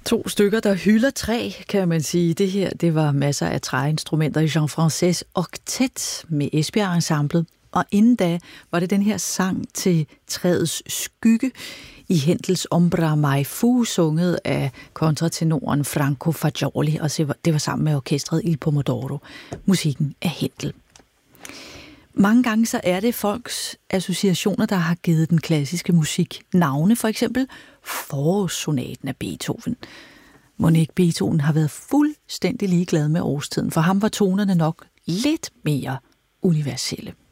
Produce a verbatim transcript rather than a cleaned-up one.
To stykker, der hylder træ, kan man sige. Det her, det var masser af træinstrumenter i Jean-Français Octet med Esbjerg-ensemblet. Og inden da var det den her sang til træets skygge i Händels Ombra Mai Fu, sunget af kontratenoren Franco Fagioli, og det var sammen med orkestret Il Pomodoro. Musikken af Händel. Mange gange så er det folks associationer, der har givet den klassiske musik navne, for eksempel Forårssonaten af Beethoven. Mon ikke Beethoven har været fuldstændig ligeglad med årstiden, for ham var tonerne nok lidt mere universelle.